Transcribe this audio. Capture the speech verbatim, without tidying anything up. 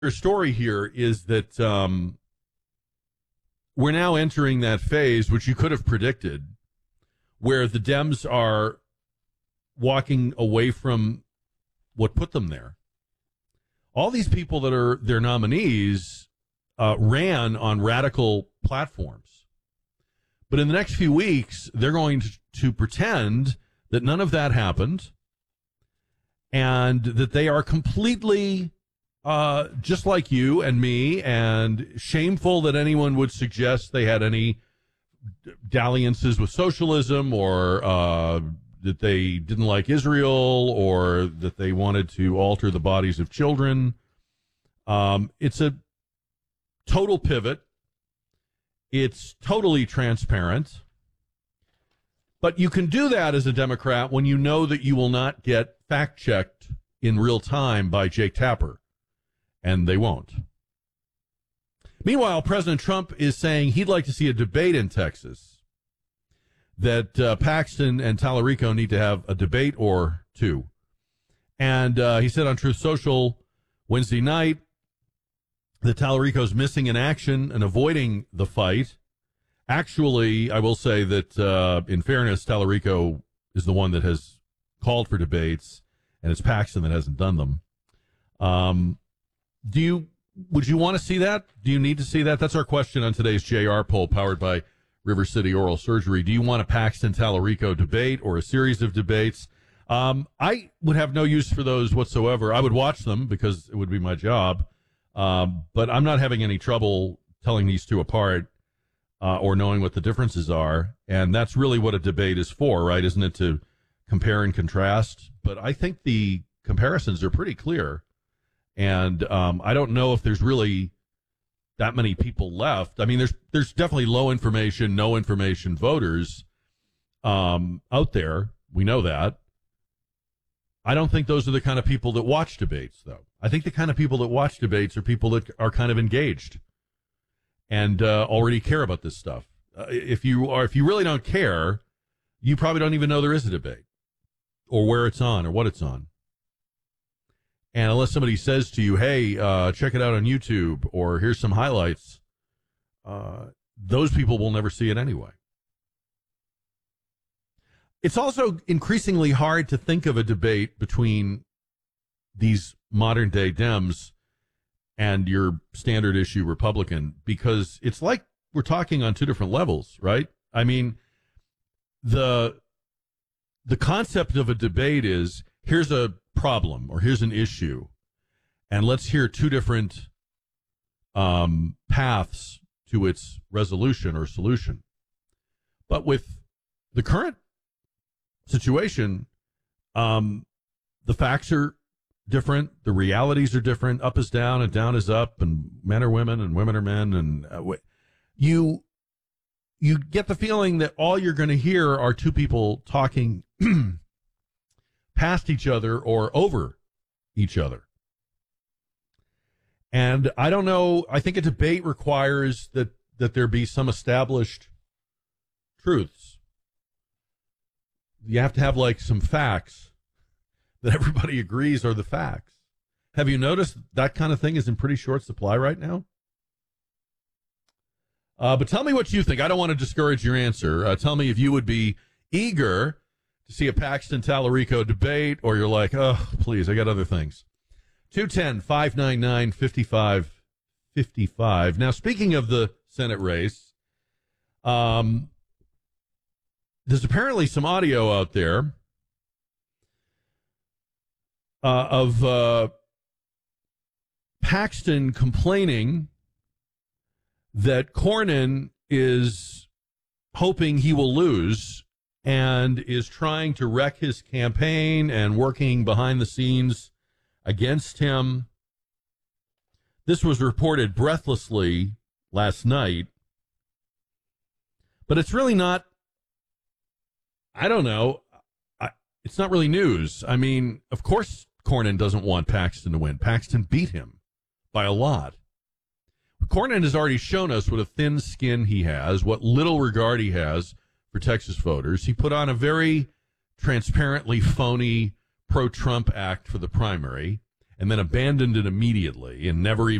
story here is that um, we're now entering that phase, which you could have predicted, where the Dems are walking away from what put them there. All these people that are their nominees uh, ran on radical platforms. But in the next few weeks, they're going to, to pretend that none of that happened and that they are completely uh, just like you and me, and shameful that anyone would suggest they had any dalliances with socialism, or uh, that they didn't like Israel, or that they wanted to alter the bodies of children. Um, it's a total pivot. It's totally transparent. But you can do that as a Democrat when you know that you will not get fact-checked in real time by Jake Tapper. And they won't. Meanwhile, President Trump is saying he'd like to see a debate in Texas, that uh, Paxton and Tallarico need to have a debate or two. And uh, he said on Truth Social Wednesday night that Tallarico's missing in action and avoiding the fight. Actually, I will say that, uh, in fairness, Tallarico is the one that has called for debates, and it's Paxton that hasn't done them. Um, do you, would you want to see that? Do you need to see that? That's our question on today's J R poll, powered by River City Oral Surgery. Do you want a Paxton Tallarico debate or a series of debates? Um, I would have no use for those whatsoever. I would watch them because it would be my job. Um, but I'm not having any trouble telling these two apart. Uh, or knowing what the differences are. And that's really what a debate is for, right? Isn't it, to compare and contrast? But I think the comparisons are pretty clear. And um, I don't know if there's really that many people left. I mean, there's there's definitely low information, no information voters um, out there. We know that. I don't think those are the kind of people that watch debates, though. I think the kind of people that watch debates are people that are kind of engaged and uh, already care about this stuff. Uh, if you are, if you really don't care, you probably don't even know there is a debate, or where it's on, or what it's on. And unless somebody says to you, "Hey, uh, check it out on YouTube," or "Here's some highlights," uh, those people will never see it anyway. It's also increasingly hard to think of a debate between these modern day Dems and your standard issue Republican, because it's like we're talking on two different levels, right? I mean, the the concept of a debate is, here's a problem or here's an issue, and let's hear two different um, paths to its resolution or solution. But with the current situation, um, the facts are different, the realities are different. Up is down and down is up, and men are women and women are men, and uh, you you get the feeling that all you're going to hear are two people talking past each other or over each other. And I don't know, I think a debate requires that that there be some established truths. You have to have like some facts that everybody agrees are the facts. Have you noticed that kind of thing is in pretty short supply right now? Uh, but tell me what you think. I don't want to discourage your answer. Uh, tell me if you would be eager to see a Paxton Tallarico debate, or you're like, oh, please, I got other things. two one zero, five nine nine, five five five five. Now, speaking of the Senate race, um, there's apparently some audio out there Uh, of uh, Paxton complaining that Cornyn is hoping he will lose and is trying to wreck his campaign and working behind the scenes against him. This was reported breathlessly last night, but it's really not, I don't know, I, it's not really news. I mean, of course Cornyn doesn't want Paxton to win. Paxton beat him by a lot. Cornyn has already shown us what a thin skin he has, what little regard he has for Texas voters. He put on a very transparently phony pro-Trump act for the primary, and then abandoned it immediately and never even